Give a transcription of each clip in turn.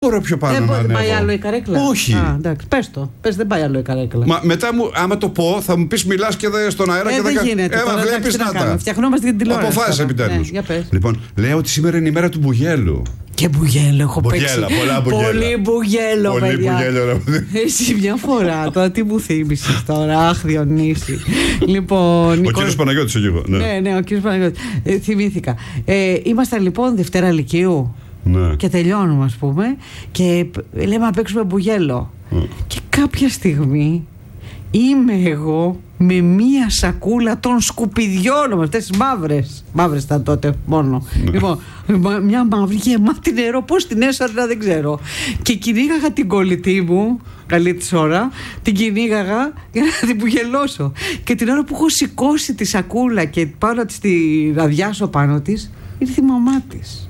Μπορώ πιο πάνω να ανέβω. Δεν πάει άλλο η καρέκλα. Όχι. Εντάξει, πες το. Πες, δεν πάει άλλο η καρέκλα. Μα μετά άμα το πω, θα μου πεις μιλάς και στον αέρα και δεν γίνεται. Βλέπεις να τα. Φτιαχνόμαστε για την τηλεόραση. Αποφάσισε επιτέλους. Ναι, λοιπόν, λέω ότι σήμερα είναι η μέρα του μπουγέλου. Και μπουγέλο έχω Μπουγέλα, παίξει. πολλά μπουγέλα. Πολύ μπουγέλο, Πολύ παιδιά. μπουγέλο. Εσύ μια φορά, τώρα τι μου θύμισες τώρα, αχ Διονύση. Λοιπόν, ο κύριος Παναγιώτης εγώ. Ναι, ο κύριος Παναγιώτης. Θυμήθηκα. Είμαστε λοιπόν Δευτέρα Λυκείου. Ναι. Και τελειώνουμε, ας πούμε, και λέμε να παίξουμε μπουγέλο. Και κάποια στιγμή είμαι εγώ με μία σακούλα των σκουπιδιών, αυτές τις μαύρες ήταν τότε μόνο. Λοιπόν, μια μαύρη γεμάτη νερό, πώς την έσωρα δεν ξέρω. Και κυνήγαγα την κολλητή μου, καλή της ώρα, την κυνήγαγα για να την μπουγελώσω. Και την ώρα που έχω σηκώσει τη σακούλα και πάνω της τη ραδιάσω πάνω της, ήρθε η μαμά της.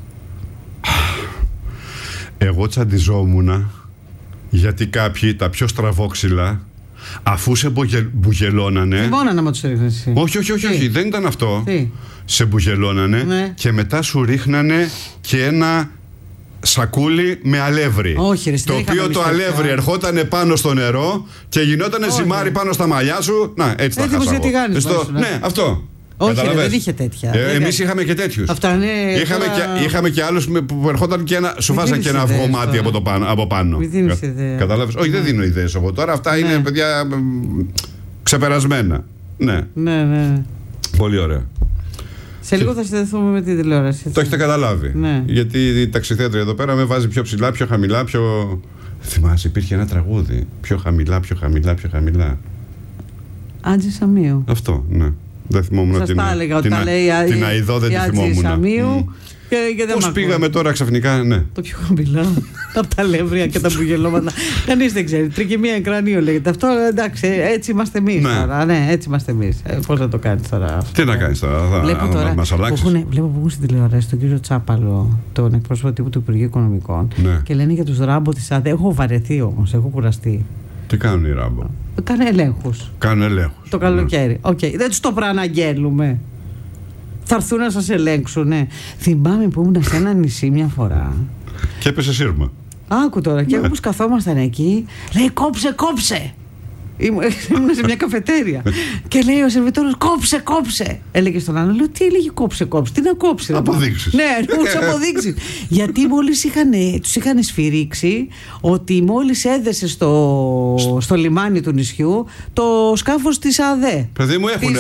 Εγώ τσαντιζόμουνα γιατί κάποιοι, τα πιο στραβόξυλα, αφού σε μπουγελώνανε. Θυμώνανε να τους ρίχνες εσύ. Όχι, δεν ήταν αυτό. Τι? Σε μπουγελώνανε, ναι. Και μετά σου ρίχνανε και ένα σακούλι με αλεύρι. Όχι, ρε, το οποίο το αλεύρι ερχόταν πάνω στο νερό και γινότανε ζυμάρι πάνω στα μαλλιά σου. Να, έτσι τα χάσα εγώ. Ναι, αυτό. Όχι, δεν είχε τέτοια. Εμείς είχαμε και τέτοιους. Είχαμε και άλλους που ερχόταν και σου βάζαν και ένα αυγό μάτι από πάνω. Μην δίνεις ιδέα. Καταλάβες. Όχι, δεν δίνω ιδέες εγώ τώρα. Αυτά είναι, παιδιά, ξεπερασμένα. Ναι. Πολύ ωραία. Σε λίγο θα συνδεθούμε με τη τηλεόραση. Το έχετε καταλάβει. Γιατί η ταξιθέτρια εδώ πέρα με βάζει πιο ψηλά, πιο χαμηλά, πιο. Θυμάσαι, υπήρχε ένα τραγούδι. Πιο χαμηλά, πιο χαμηλά, πιο χαμηλά. Άντζη Σαμίου. Αυτό, ναι. Δεν θυμόμουν την Αηδό, δεν τη θυμόμουν. Πώς πήγαμε τώρα ξαφνικά, ναι. Το πιο χαμηλά. Από τα αλεύρια και τα μπουγελώματα. Κανείς δεν ξέρει. Τρικυμία εγκρανίου λέγεται. Αυτό εντάξει, έτσι είμαστε εμείς τώρα. Ναι, έτσι είμαστε εμείς. Πώς θα το κάνεις τώρα αυτό? Τι να κάνεις τώρα, θα μας αλλάξεις? Βλέπω που έχουν στην τηλεόραση τον κύριο Τσάπαλο, τον εκπρόσωπο τύπου του Υπουργείου Οικονομικών. Και λένε για τους Ράμπο της ΑΔΕ. Έχω βαρεθεί όμως, έχω κουραστεί. Τι κάνουν οι Ράμπο? Κάνουν ελέγχους. Το καλοκαίρι. Δεν τους το προαναγγέλουμε. Θα έρθουν να σας ελέγξουν. Θυμάμαι που ήμουν σε ένα νησί μια φορά. Και έπεσε σύρμα. Άκου τώρα. Και όπως καθόμασταν εκεί, λέει κόψε. Ήμουν σε μια καφετέρια. Και λέει ο σερβιτόρος κόψε. Έλεγε στον άλλο, λέω τι έλεγε κόψε. Τι να κόψει? Αποδείξεις. Ναι, να αποδείξεις. Γιατί μόλις τους είχαν σφυρίξει ότι μόλις έδεσε στο λιμάνι του νησιού το σκάφος της ΑΔΕ. Παιδί μου έχουν.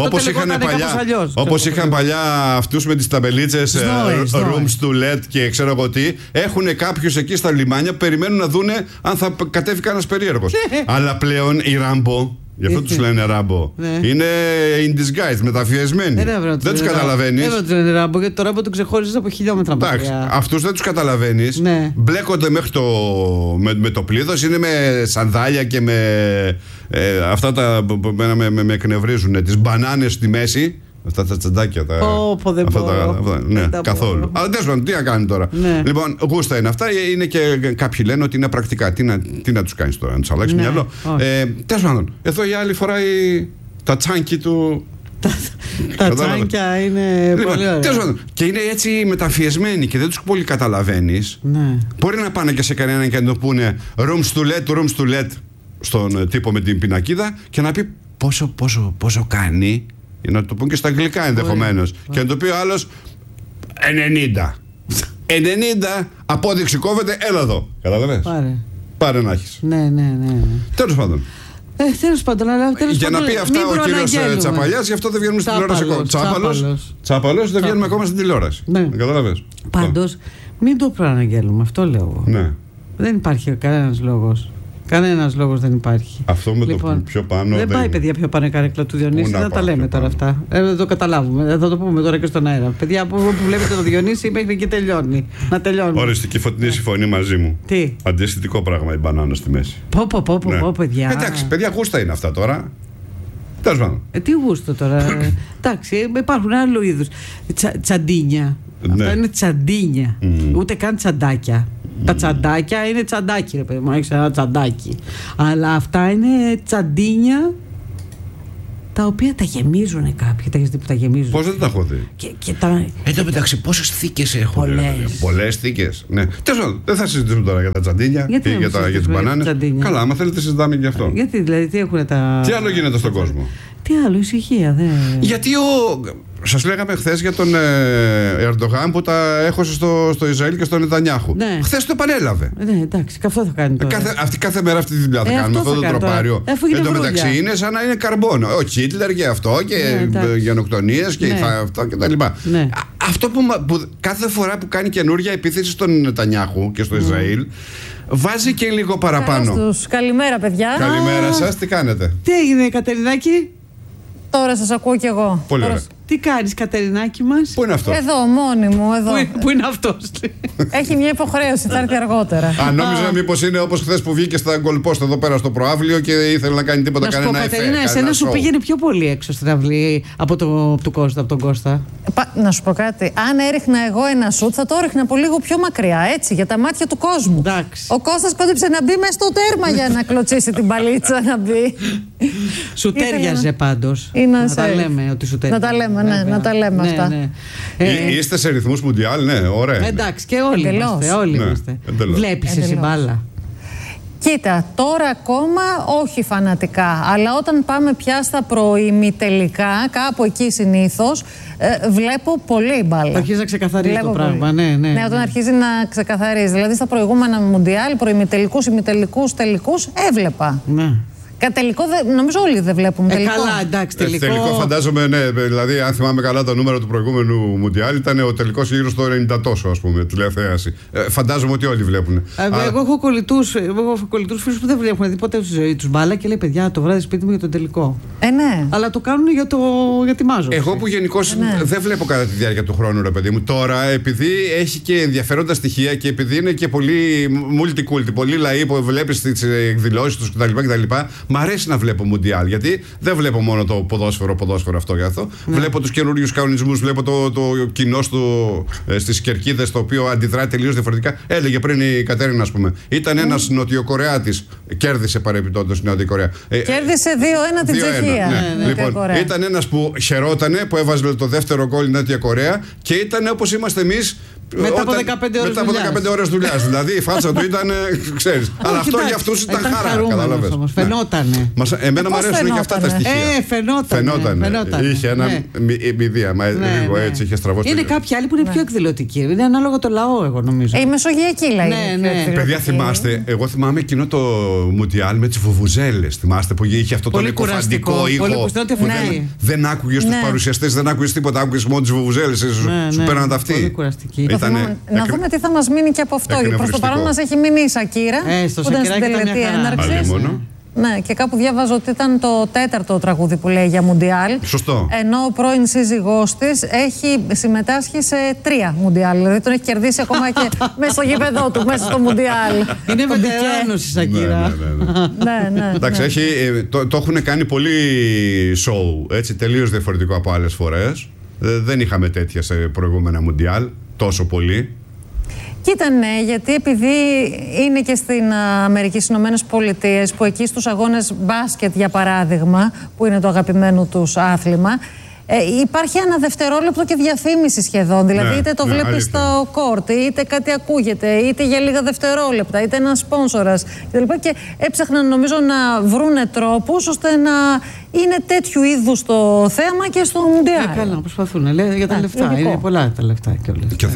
Όπως είχαν παλιά αυτούς με τις ταμπελίτσες rooms to let και ξέρω εγώ τι. Έχουν κάποιους εκεί στα λιμάνια που περιμένουν να δούνε αν θα κατέβει κανένας περίεργος. Αλλά πλέον οι Ράμπο, γι' αυτό τους λένε Ράμπο, είναι in disguise, μεταφιεσμένοι. Δεν τους καταλαβαίνεις. Δεν τους λένε Ράμπο, γιατί το Ράμπο τον ξεχώριζες από χιλιόμετρα μακριά. Αυτούς δεν τους καταλαβαίνεις. Μπλέκονται μέχρι με το πλήθος, είναι με σανδάλια και με αυτά τα που με εκνευρίζουν, τις μπανάνες στη μέση. Αυτά τα τσαντάκια. Δεν μπορώ. Ναι, καθόλου. Αλλά τέλος πάντων, τι να κάνει τώρα. Λοιπόν, γούστα είναι αυτά. Είναι και κάποιοι λένε ότι είναι πρακτικά. Τι να τους κάνεις τώρα, να τους αλλάξεις μυαλό. Τέλος πάντων, εδώ η άλλη φοράει τα τσάνκι του. Τα τσάνκια είναι πολύ ωραία. Τέλος πάντων, και είναι έτσι μεταφιεσμένοι και δεν τους πολύ καταλαβαίνεις. Μπορεί να πάνε και σε κανέναν και να το πούνε rooms to let στον τύπο με την πινακίδα και να πει πόσο κάνει. Να το πούν και στα αγγλικά ενδεχομένως. Και να το πει ο άλλος 90 απόδειξη κόβεται, έλα εδώ. Καταλαβαίνεις? Πάρε να έχεις. Ναι. Τέλος πάντων. Αλλά για να πει αυτά ο κύριος Τσαπαλιάς, γι' αυτό δεν βγαίνουμε στην τηλεόραση ακόμα. Τσάπαλος δεν βγαίνουμε ακόμα στην τηλεόραση. Καταλαβαίνεις? Πάντως μην το προαναγγέλουμε, αυτό λέω εγώ. Δεν υπάρχει κανένας λόγος. Κανένας λόγος δεν υπάρχει. Αυτό με το πιο πάνω. Δεν πάει, παιδιά, πιο πάνω η καρέκλα του Διονύση. Δεν τα λέμε τώρα αυτά. Δεν το καταλάβουμε. Θα το πούμε τώρα και στον αέρα. Παιδιά, που βλέπετε το Διονύση μέχρι εκεί τελειώνει. Να τελειώνει. Οριστική φωτεινή συμφωνεί μαζί μου. Τι? Αντιαισθητικό πράγμα η μπανάνα στη μέση. Πω, παιδιά. Εντάξει, παιδιά, γούστα είναι αυτά τώρα. Τέλος πάντων. Τι γούστο τώρα. Εντάξει, υπάρχουν άλλου είδους. Τσαντίνια. Αυτά είναι τσαντίνια. Ούτε καν τσαντάκια. Τα τσαντάκια είναι τσαντάκι, ρε παιδί μου, έχεις ένα τσαντάκι. Αλλά αυτά είναι τσαντίνια τα οποία τα γεμίζουν κάποιοι. Τα έχεις δει που τα γεμίζουν? Πώς δεν τα έχω δει. Εν τω μεταξύ, πόσες θήκες έχουν? Πολλές θήκες. Ναι. Τέλος πάντων, δεν θα συζητήσουμε τώρα για τα τσαντίνια ή για τις μπανάνες. Καλά, άμα θέλετε, συζητάμε και αυτό. Γιατί, δηλαδή, τι έχουν τα. Τι άλλο γίνεται στον κόσμο? Τι άλλο, ησυχία, Γιατί σας λέγαμε χθες για τον Ερντογάν που τα έχωσε στο Ισραήλ και στον Νετανιάχου. Ναι. Χθες το επανέλαβε. Ναι, εντάξει, αυτό θα κάνει τώρα. Κάθε μέρα αυτή τη δουλειά θα κάνουμε, αυτό το τροπάριο. Εν τω μεταξύ είναι σαν να είναι καρμπόνο. Ο Χίτλερ και αυτό και γενοκτονίες και αυτό και τα λοιπά. Ναι. Αυτό που κάθε φορά που κάνει καινούργια επίθεση στον Νετανιάχου και στο Ισραήλ, βάζει και λίγο παραπάνω. Καλημέρα, παιδιά. Καλημέρα σας, τι κάνετε? Τι έγινε, Κατερινάκη? Τώρα σας ακούω κι εγώ. Πολύ ωραία. Τι κάνεις, Κατερινάκη μας? Πού είναι αυτό? Εδώ, μόνη μου, εδώ. Πού είναι αυτός? Έχει μια υποχρέωση, θα έρθει αργότερα. Νόμιζα μήπως είναι όπως χθες που βγήκε στα γκολπόστ εδώ πέρα στο προαύλιο και ήθελε να κάνει τίποτα, κανένα εφέ. Κατερίνα, εσένα σου πήγαινε πιο πολύ έξω στην αυλή από τον Κώστα. Να σου πω κάτι. Αν έριχνα εγώ ένα σουτ, θα το έριχνα από λίγο πιο μακριά, έτσι, για τα μάτια του κόσμου. Εντάξει. Ο Κώστας κόντεψε να μπει μέσα στο τέρμα για να κλωτσίσει την παλίτσα να μπει. Σου τέριαζε πάντως. Να τα λέμε ότι σου τέριαζε. Να τα λέμε. Ναι, να τα λέμε αυτά. Ναι. Είστε σε ρυθμούς μουντιάλ, ναι, ωραία. Εντάξει, και όλοι είμαστε. Βλέπεις εσύ μπάλα? Κοίτα, τώρα ακόμα όχι φανατικά, αλλά όταν πάμε πια στα προημιτελικά, κάπου εκεί συνήθως, βλέπω πολύ μπάλα. Αρχίζει να ξεκαθαρίζει το πράγμα, ναι, όταν αρχίζει να ξεκαθαρίζει. Δηλαδή στα προηγούμενα μουντιάλ, προημιτελικούς, ημιτελικούς, τελικούς, έβλεπα. Ναι. Τελικό, νομίζω όλοι δεν βλέπουμε τελικό. Καλά, εντάξει, τελικό. Τελικό φαντάζομαι, ναι. Δηλαδή, αν θυμάμαι καλά το νούμερο του προηγούμενου Μουντιάλ, ήταν ο τελικός γύρω στο 90 τόσο, ας πούμε, τηλεθέαση. Φαντάζομαι ότι όλοι βλέπουν. Εγώ έχω κολλητούς φίλους που δεν βλέπουν δει ποτέ στη ζωή τους μπάλα και λέει: παιδιά, το βράδυ σπίτι μου για τον τελικό. Ναι. Αλλά το κάνουν για τη μάζωση. Εγώ που γενικώς δεν βλέπω κατά τη διάρκεια του χρόνου, ρε παιδί μου. Τώρα, επειδή έχει και ενδιαφέροντα στοιχεία και επειδή είναι και πολύ multiculti, πολύ λαοί που βλέπεις τις εκδηλώσεις τους κτλ. Μ' αρέσει να βλέπω Μουντιάλ, γιατί δεν βλέπω μόνο το ποδόσφαιρο αυτό και αυτό. Βλέπω τους καινούριους κανονισμούς, βλέπω το κοινό στις κερκίδες, το οποίο αντιδρά τελείως διαφορετικά. Έλεγε πριν η Κατέρινα, ας πούμε. Ήταν ένας Νοτιοκορεάτης, κέρδισε παρεμπιπτόντως η Νότια Κορέα. Κέρδισε 2-1 την Τσεχία. Ναι. Λοιπόν, ήταν ένας που χαιρότανε, που έβαζε το δεύτερο γκολ η Νότια Κορέα και ήταν όπως είμαστε εμείς. Μετά από 15 ώρες δουλειάς. Δηλαδή η φάτσα του ήταν, ξέρεις. Αλλά αυτό για αυτούς ήταν χαρά. Κατάλαβες. Φαινότανε. Εμένα μου αρέσουν και αυτά τα στοιχεία. Φαινότανε. Είχε ένα μηδία. Λίγο έτσι είχε στραβώσει. Είναι κάποιοι άλλοι που είναι πιο εκδηλωτικοί. Είναι ανάλογα το λαό, εγώ νομίζω. Η μεσογειακή λαή. Παιδιά, θυμάστε, εγώ θυμάμαι εκείνο το Μουντιάλ με τις βουβουζέλες. Θυμάστε που είχε αυτό το λυκοφαντικό ήχο. Δεν άκουγες τους παρουσιαστές, δεν άκουγες τίποτα. Άκουγες μόνο τις βουβουζέλες. Σου πέραν τα αυτή. Να δούμε τι θα μας μείνει και από αυτό. Προς το παρόν μας έχει μείνει η Σακύρα, που ήταν στην τελετή έναρξης. Ναι, και κάπου διάβαζα ότι ήταν το 4ο τραγούδι που λέει για Μουντιάλ. Σωστό. Ενώ ο πρώην σύζυγός της έχει συμμετάσχει σε 3 Μουντιάλ. Δηλαδή τον έχει κερδίσει ακόμα και μέσα στο γήπεδό του, μέσα στο Μουντιάλ. Είναι βετεράνος η Σακύρα. Ναι. Εντάξει, το έχουν κάνει πολύ show, έτσι, τελείως διαφορετικό από άλλες φορές. Δεν είχαμε τέτοια σε προηγούμενα Μουντιάλ τόσο πολύ. Κοίτα, ναι, γιατί επειδή είναι και στην Αμερική, στις Ηνωμένες Πολιτείες, που εκεί στους αγώνες μπάσκετ, για παράδειγμα, που είναι το αγαπημένο τους άθλημα, υπάρχει ένα δευτερόλεπτο και διαφήμιση σχεδόν. Δηλαδή, είτε το βλέπεις στο κόρτ, είτε κάτι ακούγεται, είτε για λίγα δευτερόλεπτα, είτε ένα σπόνσορας κτλ. Και έψαχναν, νομίζω, να βρούνε τρόπους ώστε να είναι τέτοιου είδους το θέαμα και στο Μουντιάλ. Καλά, προσπαθούν. Για τα λεφτά. Λογικό. Είναι πολλά τα λεφτά κιόλας. Και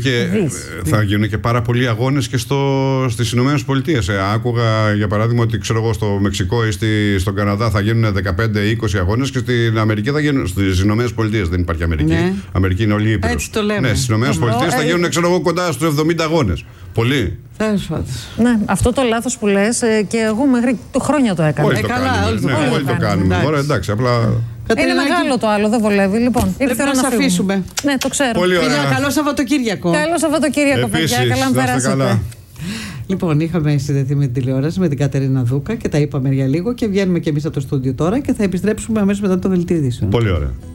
θα γίνουν και πάρα πολλοί αγώνες και στις Ηνωμένες Πολιτείες. Άκουγα, για παράδειγμα, ότι ξέρω εγώ, στο Μεξικό ή στον Καναδά θα γίνουν 15-20 αγώνες και στην Αμερική θα γίνουν. Στις Ηνωμένες Πολιτείες δεν υπάρχει Αμερική. Ναι. Αμερική είναι όλη η Ήπειρος. Έτσι το λέμε. Ναι, στις Ηνωμένες Πολιτείες θα γίνουν, ξέρω εγώ, κοντά στους 70 αγώνες. Πολύ. Ναι, αυτό το λάθος που λες και εγώ μέχρι χρόνια το έκανα. Όλοι το κάνουμε. Ωραία, εντάξει, απλά. Είναι μεγάλο το άλλο, δεν βολεύει. Λοιπόν, ήρθε να αφήσουμε. Ναι, το ξέρω. Πολύ ωραία. Καλό Σαββατοκύριακο. Καλό Σαββατοκύριακο, παιδιά. Καλά να περάσετε. Λοιπόν, είχαμε συνδεθεί με την τηλεόραση με την Κατερίνα Δούκα και τα είπαμε για λίγο και βγαίνουμε και εμείς από το στούντιο τώρα και θα επιστρέψουμε αμέσως μετά το δελτίο ειδήσεων. Πολύ ωραία.